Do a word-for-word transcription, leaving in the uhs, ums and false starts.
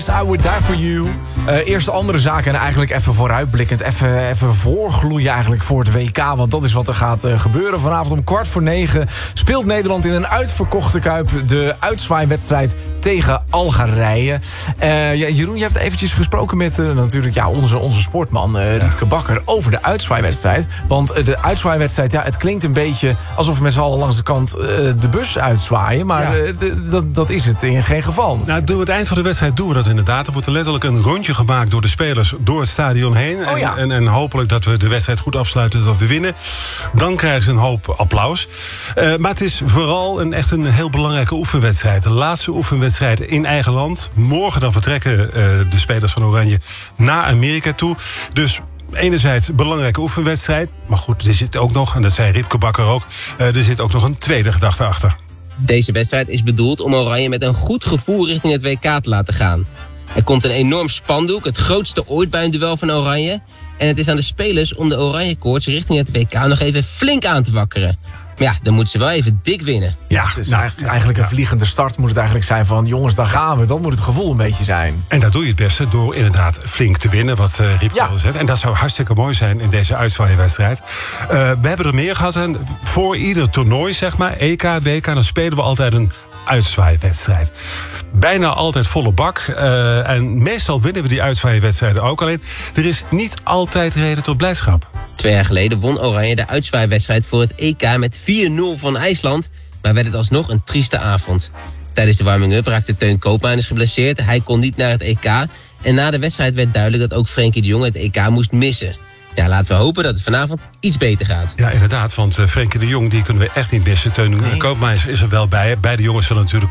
I Would Die For You. Uh, eerst andere zaken en eigenlijk even vooruitblikkend. Even, even voorgloeien eigenlijk voor het W K. Want dat is wat er gaat uh, gebeuren. Vanavond om kwart voor negen speelt Nederland in een uitverkochte Kuip de uitzwaaiwedstrijd tegen Algerije. Uh, ja, Jeroen, je hebt eventjes gesproken met uh, natuurlijk ja, onze, onze sportman uh, Riepke Bakker over de uitzwaaiwedstrijd. Want uh, de uitzwaaiwedstrijd, ja, het klinkt een beetje alsof we met z'n allen langs de kant uh, de bus uitzwaaien. Maar ja. uh, d- dat, dat is het in geen geval. Nou, door het eind van de wedstrijd doen we dat inderdaad. Er wordt er letterlijk een rondje gemaakt door de spelers door het stadion heen. Oh, ja. en, en, en hopelijk dat we de wedstrijd goed afsluiten, dat we winnen. Dan krijgen ze een hoop applaus. Uh, maar het is vooral een, echt een heel belangrijke oefenwedstrijd. De laatste oefenwedstrijd in eigen land. Morgen dan vertrekken uh, de spelers van Oranje naar Amerika toe. Dus enerzijds een belangrijke oefenwedstrijd. Maar goed, er zit ook nog, en dat zei Riepke Bakker ook, uh, er zit ook nog een tweede gedachte achter. Deze wedstrijd is bedoeld om Oranje met een goed gevoel richting het W K te laten gaan. Er komt een enorm spandoek, het grootste ooit bij een duel van Oranje. En het is aan de spelers om de Oranje-koorts richting het W K nog even flink aan te wakkeren. Maar ja, dan moeten ze wel even dik winnen. Ja, het is nou, eigenlijk, eigenlijk een vliegende start moet het eigenlijk zijn van jongens, daar gaan we. Dat moet het gevoel een beetje zijn. En dat doe je het beste door inderdaad flink te winnen, wat uh, Riepke ja. al zegt. En dat zou hartstikke mooi zijn in deze uitzwaaiwedstrijd. Uh, we hebben er meer gehad. En voor ieder toernooi, zeg maar, E K, W K, dan spelen we altijd een uitzwaaiwedstrijd. Bijna altijd volle bak. Uh, en meestal winnen we die uitzwaaiwedstrijden ook. Alleen, er is niet altijd reden tot blijdschap. Twee jaar geleden won Oranje de uitzwaaiwedstrijd voor het E K met vier nul van IJsland. Maar werd het alsnog een trieste avond. Tijdens de warming-up raakte Teun Koopmeiners geblesseerd. Hij kon niet naar het E K. En na de wedstrijd werd duidelijk dat ook Frenkie de Jong het E K moest missen. Ja, laten we hopen dat het vanavond iets beter gaat. Ja, inderdaad, want uh, Frenkie de Jong die kunnen we echt niet missen. Teun nee. Koopmeiners is er wel bij. Beide jongens willen natuurlijk